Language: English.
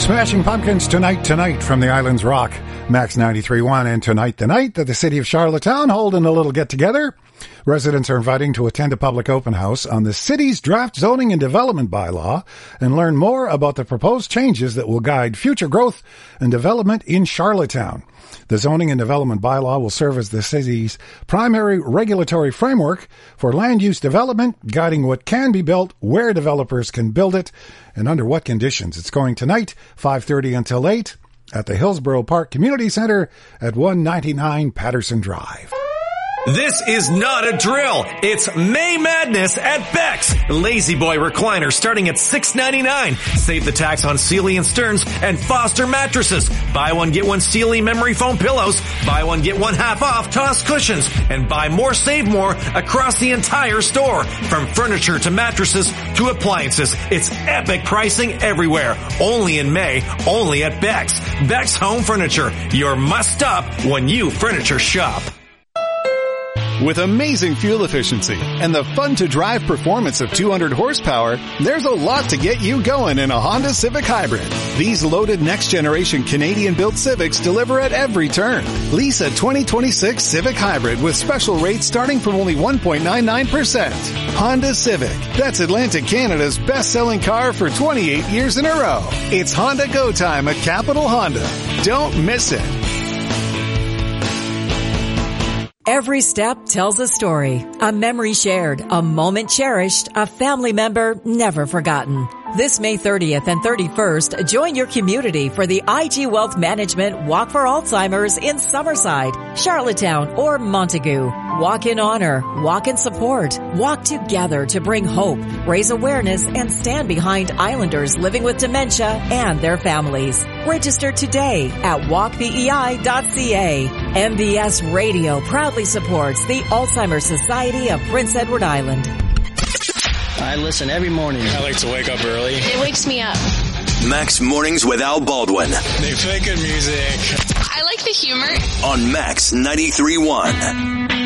Smashing Pumpkins tonight from the Islands Rock. Max 93.1 and tonight the night that the city of Charlottetown holding a little get-together. Residents are inviting to attend a public open house on the city's draft zoning and development bylaw and learn more about the proposed changes that will guide future growth and development in Charlottetown. The zoning and development bylaw will serve as the city's primary regulatory framework for land use development, guiding what can be built, where developers can build it, and under what conditions. It's going tonight, 5:30 until 8, at the Hillsborough Park Community Center at 199 Patterson Drive. This is not a drill. It's May Madness at Beck's. Lazy Boy recliner starting at $6.99. Save the tax on Sealy and Stearns and Foster mattresses. Buy one, get one Sealy memory foam pillows. Buy one, get one half off Toss cushions. And buy more, save more across the entire store. From furniture to mattresses to appliances. It's epic pricing everywhere. Only in May. Only at Beck's. Beck's Home Furniture. Your must stop when you furniture shop. With amazing fuel efficiency and the fun-to-drive performance of 200 horsepower, there's a lot to get you going in a Honda Civic Hybrid. These loaded next-generation Canadian-built Civics deliver at every turn. Lease a 2026 Civic Hybrid with special rates starting from only 1.99%. Honda Civic. That's Atlantic Canada's best-selling car for 28 years in a row. It's Honda Go Time at Capital Honda. Don't miss it. Every step tells a story, a memory shared, a moment cherished, a family member never forgotten. This May 30th and 31st, join your community for the IG Wealth Management Walk for Alzheimer's in Summerside, Charlottetown, or Montague. Walk in honor, walk in support, walk together to bring hope, raise awareness, and stand behind Islanders living with dementia and their families. Register today at walkbei.ca. MBS Radio proudly supports the Alzheimer's Society of Prince Edward Island. I listen every morning. I like to wake up early. It wakes me up. Max Mornings with Al Baldwin. They play good music. I like the humor. On Max 93.1.